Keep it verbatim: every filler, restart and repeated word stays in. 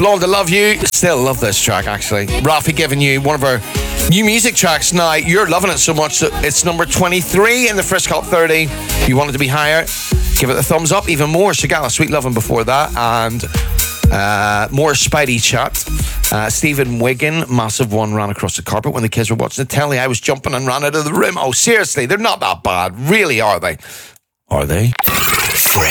Blonde, I Love You. Still love this track, actually. Ralphie giving you one of our new music tracks now. You're loving it so much that it's number twenty-three in the Frisk Hot thirty. You want it to be higher? Give it a thumbs up. Even more Shigala Sweet Lovin' before that. And uh, more Spidey chat. Uh, Stephen Wiggin, massive one, ran across the carpet when the kids were watching the telly. I was jumping and ran out of the room. Oh, seriously, they're not that bad. Really, are they? Are they? Frisk.